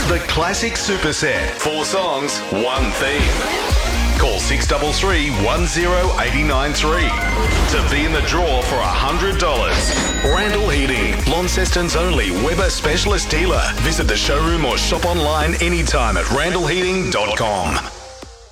The classic superset. 4 songs, 1 theme. Call 633 10893 to be in the draw for $100. Randall Heating, Launceston's only Weber specialist dealer. Visit the showroom or shop online anytime at randallheating.com.